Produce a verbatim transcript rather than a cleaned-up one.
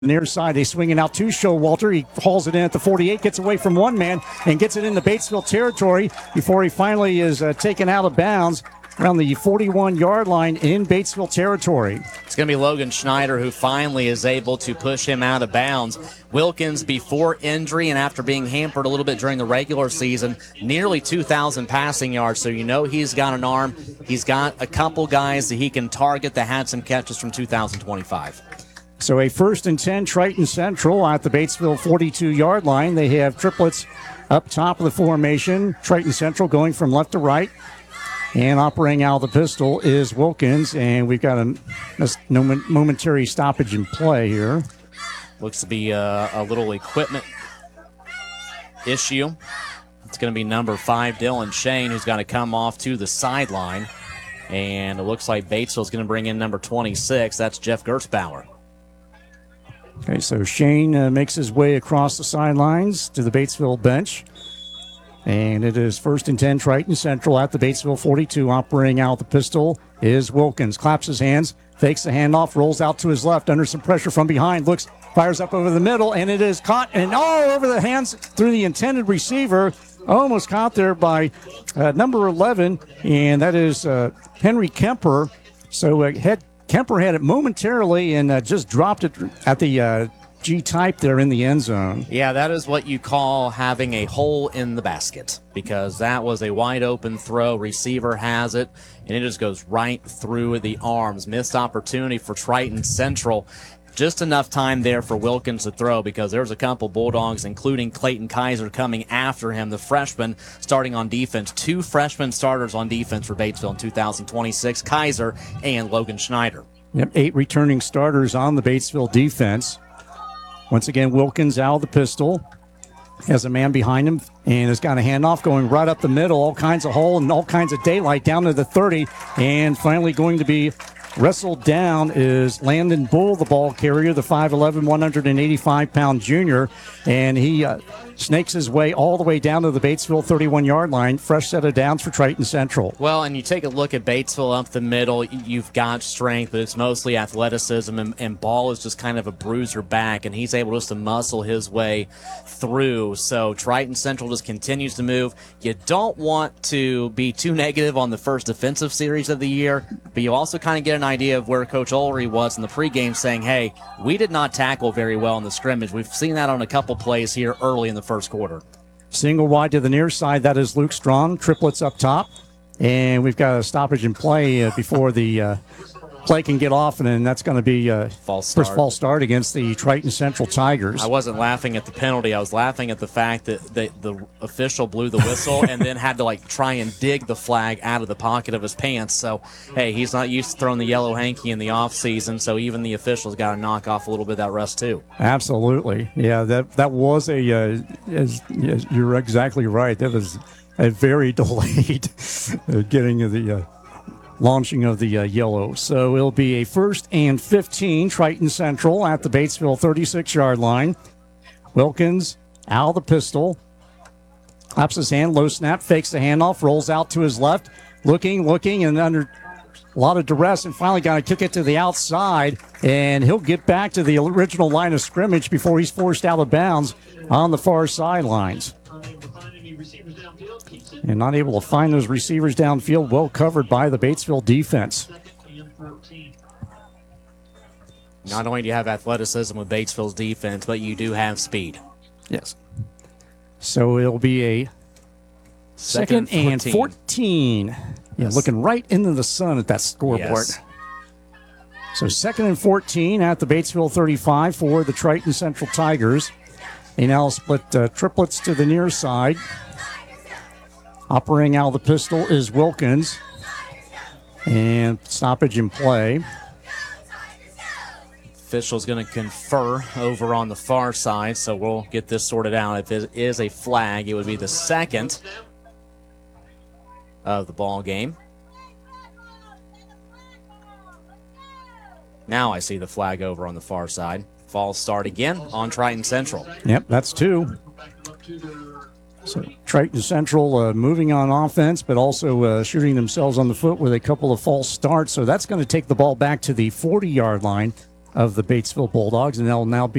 Near side, they swing it out to Showalter. He hauls it in at the forty-eight, gets away from one man, and gets it into Batesville territory before he finally is uh, taken out of bounds around the forty-one-yard line in Batesville territory. It's going to be Logan Schneider who finally is able to push him out of bounds. Wilkins, before injury and after being hampered a little bit during the regular season, nearly two thousand passing yards, so you know he's got an arm. He's got a couple guys that he can target that had some catches from two thousand twenty-five. So a first and ten, Triton Central at the Batesville forty-two-yard line. They have triplets up top of the formation. Triton Central going from left to right. And operating out of the pistol is Wilkins. And we've got a, a momentary stoppage in play here. Looks to be a, a little equipment issue. It's going to be number five, Dylan Shane, who's going to come off to the sideline. And it looks like Batesville's going to bring in number twenty-six. That's Jeff Gertzbauer. Okay, so Shane uh, makes his way across the sidelines to the Batesville bench. And it is first and ten, Triton Central at the Batesville forty-two. Operating out the pistol is Wilkins. Claps his hands, fakes the handoff, rolls out to his left under some pressure from behind. Looks, fires up over the middle, and it is caught and all over the hands through the intended receiver. Almost caught there by uh, number eleven, and that is uh, Henry Kemper. So uh, head Kemper had it momentarily and uh, just dropped it at the uh, G-type there in the end zone. Yeah, that is what you call having a hole in the basket, because that was a wide open throw. Receiver has it, and it just goes right through the arms. Missed opportunity for Triton Central. Just enough time there for Wilkins to throw, because there's a couple Bulldogs, including Clayton Kaiser, coming after him, the freshman starting on defense. Two freshman starters on defense for Batesville in two thousand twenty-six, Kaiser and Logan Schneider. Yep, eight returning starters on the Batesville defense. Once again, Wilkins out of the pistol. Has a man behind him and has got a handoff going right up the middle. All kinds of hole and all kinds of daylight down to the thirty. And finally going to be wrestled down is Landon Bull, the ball carrier, the five eleven, one hundred eighty-five pound junior. And he uh, snakes his way all the way down to the Batesville thirty-one-yard line. Fresh set of downs for Triton Central. Well, and you take a look at Batesville up the middle, you've got strength, but it's mostly athleticism, and, and Ball is just kind of a bruiser back, and he's able just to muscle his way through. So Triton Central just continues to move. You don't want to be too negative on the first defensive series of the year, but you also kind of get an idea of where Coach Ulrey was in the pregame, saying, hey, we did not tackle very well in the scrimmage. We've seen that on a couple plays here early in the first quarter. Single wide to the near side, that is Luke Strong. Triplets up top. And we've got a stoppage in play uh, before the uh, play can get off, and then that's going to be a uh, false start. First false start against the Triton Central Tigers. I wasn't laughing at the penalty. I was laughing at the fact that the, the official blew the whistle and then had to like try and dig the flag out of the pocket of his pants. So, hey, he's not used to throwing the yellow hanky in the offseason, so even the officials got to knock off a little bit of that rust too. Absolutely. Yeah, that that was a, uh, as, yes, you're exactly right. That was a very delayed uh, getting of the uh, launching of the uh, yellow. So it'll be a first and fifteen, Triton Central at the Batesville thirty-six-yard line. Wilkins out of the pistol. Claps his hand, low snap, fakes the handoff, rolls out to his left. Looking, looking, and under a lot of duress, and finally got to kick it to the outside. And he'll get back to the original line of scrimmage before he's forced out of bounds on the far sidelines. And not able to find those receivers downfield, well covered by the Batesville defense. Not only do you have athleticism with Batesville's defense, but you do have speed. Yes. So it'll be a second, second and fourteen. Yeah, yes. Looking right into the sun at that scoreboard. Yes. So second and fourteen at the Batesville thirty-five for the Triton Central Tigers. They now split uh, triplets to the near side. Operating out of the pistol is Wilkins. And stoppage in play. Official's going to confer over on the far side, so we'll get this sorted out. If it is a flag, it would be the second of the ball game. Now I see the flag over on the far side. False start again on Triton Central. Yep, that's two. So Triton Central uh, moving on offense, but also uh, shooting themselves on the foot with a couple of false starts. So that's going to take the ball back to the forty-yard line of the Batesville Bulldogs, and they'll now be